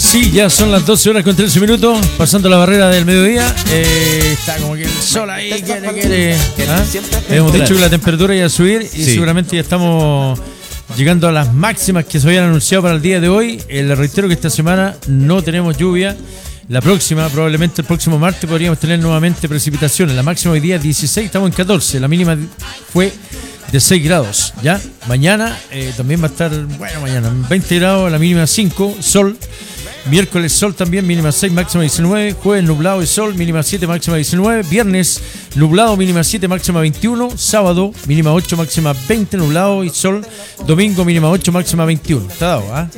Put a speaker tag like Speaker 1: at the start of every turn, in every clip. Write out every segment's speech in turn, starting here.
Speaker 1: Sí, ya son las 12 horas con 13 minutos, pasando la barrera del mediodía. Está como que el sol ahí quiere. ¿Ah? Hemos dicho que la temperatura iba a subir y sí, seguramente ya estamos llegando a las máximas que se habían anunciado para el día de hoy. Les reitero que esta semana no tenemos lluvia. La próxima, probablemente el próximo martes, podríamos tener nuevamente precipitaciones. La máxima hoy día es 16, estamos en 14. La mínima fue de 6 grados. ¿Ya? Mañana también va a estar, bueno, mañana 20 grados, la mínima 5, sol. Miércoles sol también, mínima 6, máxima 19. Jueves nublado y sol, mínima 7, máxima 19. Viernes nublado, mínima 7, máxima 21. Sábado, mínima 8, máxima 20, nublado y sol. Domingo, mínima 8, máxima 21. Está dado, ¿ah?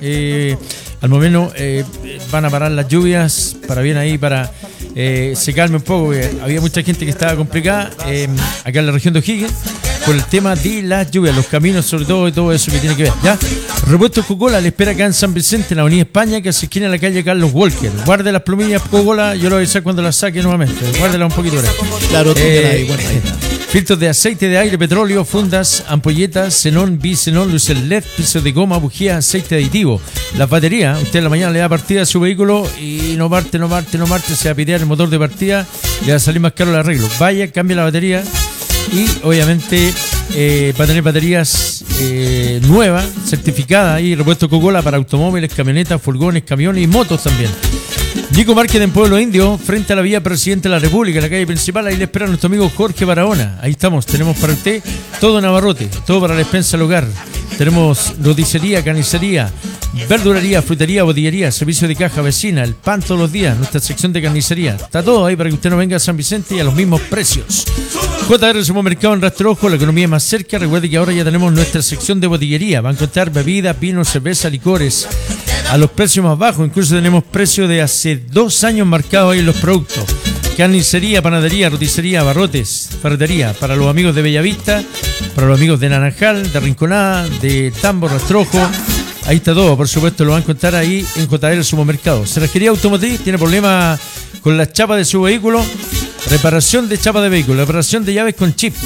Speaker 1: Al momento van a parar las lluvias para bien ahí, para secarme un poco. Había mucha gente que estaba complicada acá en la región de O'Higgins por el tema de las lluvias, los caminos sobre todo y todo eso que tiene que ver. ¿Ya? Repuestos Coca-Cola le espera acá en San Vicente, en la avenida España, que se esquina en la calle Carlos Walker. Guarde las plumillas Coca-Cola, yo lo voy a avisar cuando las saque nuevamente. Guárdela un poquito.
Speaker 2: Claro, ahí, bueno, ahí está.
Speaker 1: Filtros de aceite de aire, petróleo, fundas, ampolletas, xenón, bisenón, luces LED, pisos de goma, bujías, aceite aditivo. Las baterías, usted en la mañana le da partida a su vehículo y no parte, se va a pitear el motor de partida, le va a salir más caro el arreglo. Vaya, cambia la batería y obviamente va a tener baterías nuevas, certificadas y repuesto Coca-Cola para automóviles, camionetas, furgones, camiones y motos también. Nico Márquez en Pueblo Indio, frente a la vía Presidente de la República, en la calle principal. Ahí le espera nuestro amigo Jorge Barahona. Ahí estamos, tenemos para usted todo en abarrote, todo para la despensa del hogar. Tenemos roticería, carnicería, verdulería, frutería, botillería, servicio de caja vecina, el pan todos los días, nuestra sección de carnicería. Está todo ahí para que usted no venga a San Vicente y a los mismos precios. JR Supermercado en Rastrojo, la economía más cerca. Recuerde que ahora ya tenemos nuestra sección de botillería. Va a encontrar bebidas, vinos, cerveza, licores a los precios más bajos. Incluso tenemos precios de hace 2 años marcados ahí en los productos. Carnicería, panadería, roticería, abarrotes, ferretería. Para los amigos de Bellavista, para los amigos de Naranjal, de Rinconada, de Tambo, Rastrojo. Ahí está todo, por supuesto, lo van a encontrar ahí en JR Supermercado. Cerrajería Automotriz, tiene problemas con las chapas de su vehículo. Reparación de chapa de vehículo, reparación de llaves con chip.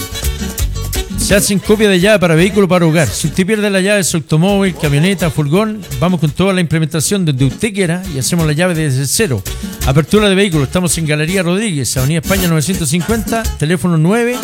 Speaker 1: Se hacen copia de llave para vehículo, para hogar. Si usted pierde la llave de su automóvil, camioneta, furgón, vamos con toda la implementación donde usted quiera y hacemos la llave desde cero. Apertura de vehículos, estamos en Galería Rodríguez, Avenida España 950, teléfono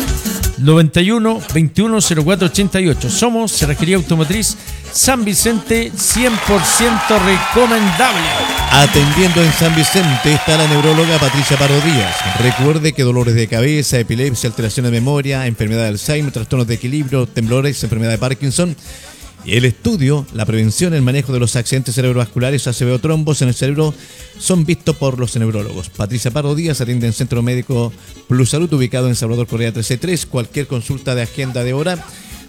Speaker 1: 991 21 0488. Somos Cerrajería Automotriz San Vicente, 100% recomendable.
Speaker 2: Atendiendo en San Vicente está la neuróloga Patricia Pardo Díaz. Recuerde que dolores de cabeza, epilepsia, alteraciones de memoria, enfermedad de Alzheimer, trastornos de equilibrio, temblores, enfermedad de Parkinson. Y el estudio, la prevención, el manejo de los accidentes cerebrovasculares, ACV o trombos en el cerebro son vistos por los neurólogos. Patricia Pardo Díaz atiende en Centro Médico Plus Salud, ubicado en Salvador Correa 1363. Cualquier consulta de agenda de hora,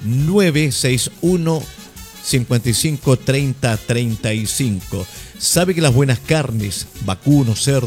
Speaker 2: 961 55 30 35. Sabe que las buenas carnes, vacuno, cerdo,